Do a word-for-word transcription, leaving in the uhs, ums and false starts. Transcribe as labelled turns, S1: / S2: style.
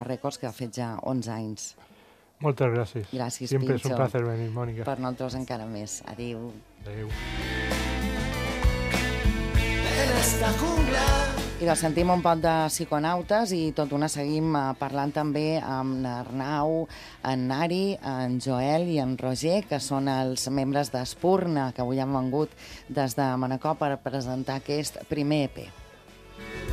S1: Records, que ha fet ja onze anys.
S2: Moltes gràcies.
S1: Gràcies,
S2: Siempre
S1: Pinxo.
S2: es un placer venir, Mònica.
S1: Per nosaltres encara més. Adéu.
S2: Adéu.
S3: En esta jungla.
S1: I la sentim un poc de psiconautes i tot una seguim parlant també amb l'Arnau, en Nari, en Joel i en Roger, que són els membres d'Espurna, que avui han vengut des de Manacor per presentar aquest primer E P.